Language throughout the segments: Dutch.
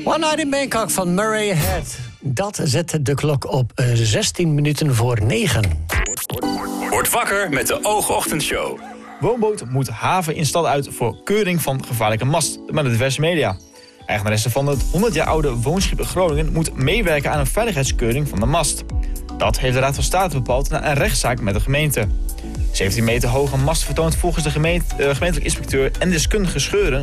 One Night in Bangkok van Murray Head. Dat zet de klok op 16 minuten voor 9. Word wakker met de Oogochtendshow. Woonboot moet haven in stad uit voor keuring van gevaarlijke mast, met de diverse media. Eigenaresse van het 100 jaar oude woonschip in Groningen moet meewerken aan een veiligheidskeuring van de mast. Dat heeft de Raad van State bepaald na een rechtszaak met de gemeente. 17 meter hoge mast vertoont volgens de gemeentelijk inspecteur en deskundige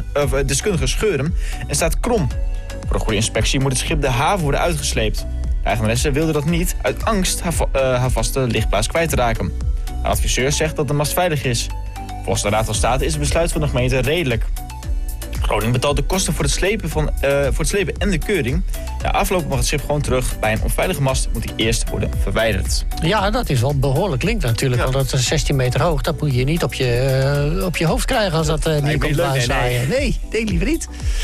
scheuren en staat krom. Voor een goede inspectie moet het schip de haven worden uitgesleept. De eigenaresse wilde dat niet uit angst haar vaste ligplaats kwijt te raken. De adviseur zegt dat de mast veilig is. Volgens de Raad van State is het besluit van de gemeente redelijk. Groningen betaalt de kosten voor het slepen en de keuring. Na afloop mag het schip gewoon terug. Bij een onveilige mast moet die eerst worden verwijderd. Ja, dat is wel behoorlijk link natuurlijk. Want dat is 16 meter hoog. Dat moet je niet op je hoofd krijgen als dat niet komt waaien. Nee, liever niet.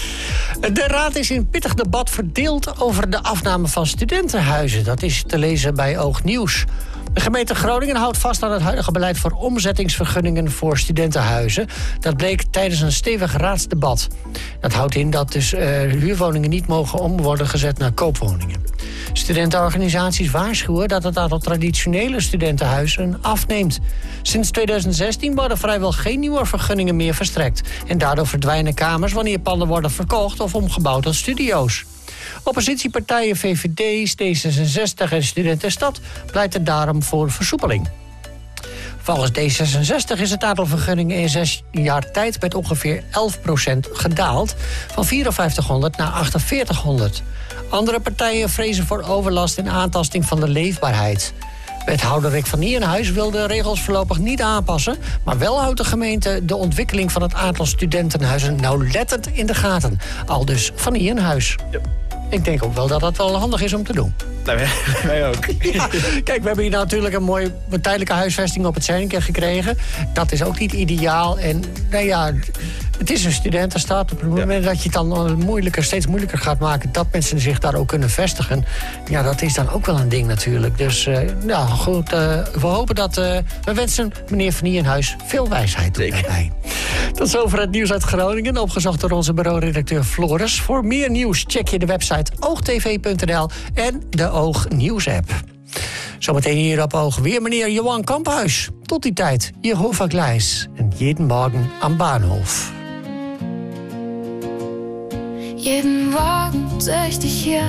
De Raad is in pittig debat verdeeld over de afname van studentenhuizen. Dat is te lezen bij Oog Nieuws. De gemeente Groningen houdt vast aan het huidige beleid voor omzettingsvergunningen voor studentenhuizen. Dat bleek tijdens een stevig raadsdebat. Dat houdt in dat dus huurwoningen niet mogen worden gezet naar koopwoningen. Studentenorganisaties waarschuwen dat het aantal traditionele studentenhuizen afneemt. Sinds 2016 worden vrijwel geen nieuwe vergunningen meer verstrekt. En daardoor verdwijnen kamers wanneer panden worden verkocht of omgebouwd tot studio's. Oppositiepartijen VVD, D66 en Studentenstad pleiten daarom voor versoepeling. Volgens D66 is het aantal vergunningen in 6 jaar tijd met ongeveer 11% gedaald, van 5400 naar 4800. Andere partijen vrezen voor overlast en aantasting van de leefbaarheid. Wethouder Rick van Nierenhuis wil de regels voorlopig niet aanpassen, maar wel houdt de gemeente de ontwikkeling van het aantal studentenhuizen nauwlettend in de gaten. Aldus Van Nierenhuis. Ja. Ik denk ook wel dat dat wel handig is om te doen. Wij ook. Ja, kijk, we hebben hier natuurlijk een mooie tijdelijke huisvesting op het Zernike gekregen. Dat is ook niet ideaal. En nou ja, het is een studentenstad. Op het moment dat je het dan steeds moeilijker gaat maken, dat mensen zich daar ook kunnen vestigen. Ja, dat is dan ook wel een ding natuurlijk. Dus nou goed, we hopen dat... we wensen meneer Van Nierenhuis veel wijsheid daarbij. Tot zover het nieuws uit Groningen, opgezocht door onze bureauredacteur Floris. Voor meer nieuws check je de website oogtv.nl en de Oog Nieuws app. Zometeen hier op Oog weer meneer Johan Kamphuis. Tot die tijd, Jehovah Gleis en jeden Morgen am Bahnhof. Jeden Morgen seh ich dich hier